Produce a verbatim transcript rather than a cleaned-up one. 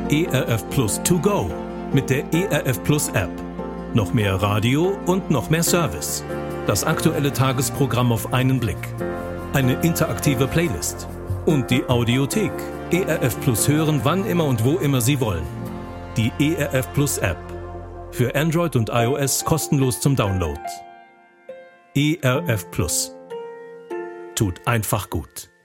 E R F Plus To Go mit der E R F Plus App. Noch mehr Radio und noch mehr Service. Das aktuelle Tagesprogramm auf einen Blick. Eine interaktive Playlist. Und die Audiothek. E R F Plus hören, wann immer und wo immer Sie wollen. Die E R F Plus App. Für Android und iOS kostenlos zum Download. E R F Plus. Tut einfach gut.